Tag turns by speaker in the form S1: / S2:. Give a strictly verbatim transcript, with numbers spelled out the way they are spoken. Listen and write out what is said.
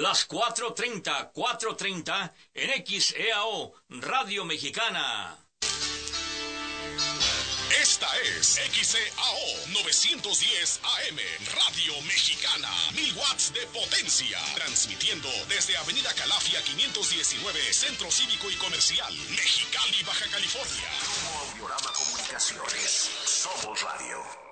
S1: las cuatro treinta, cuatro treinta en X E A O, Radio Mexicana.
S2: Esta es X E A O novecientos diez A M, Radio Mexicana, mil watts de potencia, transmitiendo desde Avenida Calafia quinientos diecinueve, Centro Cívico y Comercial, Mexicali, Baja California.
S3: Audiorama Comunicaciones, somos radio.